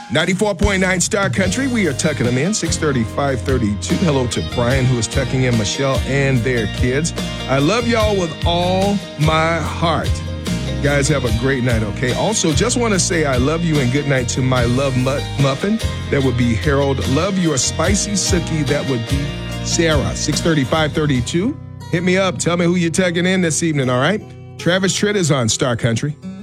94.9 Star Country. We are tucking them in, 6:30, 5:32. Hello to Brian, who is tucking in Michelle and their kids. I love y'all with all my heart. Guys, have a great night, okay? Also, just want to say I love you and good night to my love muffin. That would be Harold. Love your spicy sookie. That would be Sarah. 6:30, 5:32. Hit me up. Tell me who you're tugging in this evening, all right? Travis Tritt is on Star Country.